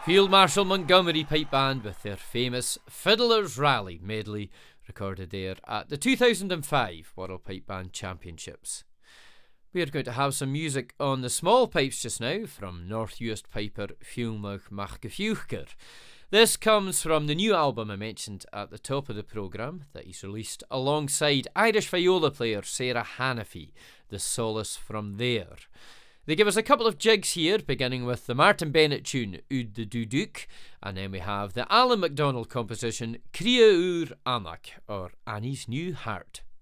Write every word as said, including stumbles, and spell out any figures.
Field Marshal Montgomery Pipe Band with their famous Fiddler's Rally medley recorded there at the two thousand five World Pipe Band Championships. We are going to have some music on the small pipes just now from North Uist piper Fiúlmach Mac Gefiúchar. This comes from the new album I mentioned at the top of the programme that he's released alongside Irish viola player Sarah Hannafy, The Solace from There. They give us a couple of jigs here, beginning with the Martin Bennett tune Oud the Duduk, and then we have the Alan MacDonald composition Cria Ur Amak, or Annie's New Heart.